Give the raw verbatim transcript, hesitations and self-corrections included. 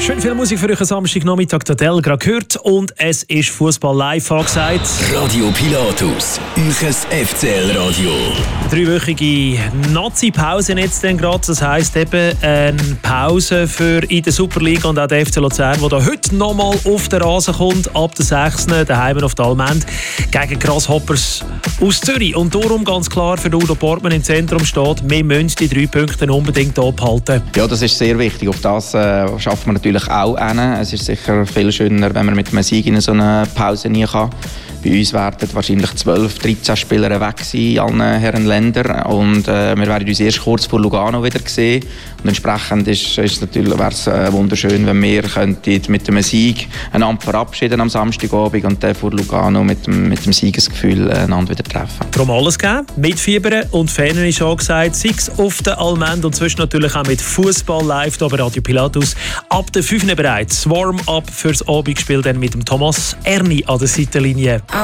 Schön viel Musik für euch am Samstagnachmittag, der Del gerade gehört. Und es ist Fußball live angesagt. Radio Pilatus, euch F C L-Radio. Dreiwöchige Nazi-Pause jetzt dann gerade. Das heisst eben eine Pause für in der Superliga und auch der F C Luzern, der heute nochmal auf den Rasen kommt. Ab der sechsten daheim auf der Allmend gegen Grasshoppers aus Zürich. Und darum ganz klar für Udo Portmann im Zentrum steht, wir müssen die drei Punkte unbedingt abhalten. Ja, das ist sehr wichtig. Auf das äh, schafft man natürlich auch hin. Es ist sicher viel schöner, wenn man mit einem Sieg in so eine Pause nie kann. Bei uns werden wahrscheinlich zwölf, dreizehn Spieler weg sein in allen Herren Ländern. Und äh, wir werden uns erst kurz vor Lugano wieder sehen. Und entsprechend ist, ist natürlich, wäre es äh, wunderschön, wenn wir mit einem Sieg einander verabschieden am Samstagabend und dann vor Lugano mit dem, mit dem Siegesgefühl einander wieder treffen. Darum alles geben, mitfiebern und Fernen ist angesagt, sei es auf der Allmend und zwischen natürlich auch mit Fußball live hier bei Radio Pilatus. Ab der fünf bereits Warm-up fürs Abendspiel dann mit dem Thomas Erni an der Seitenlinie.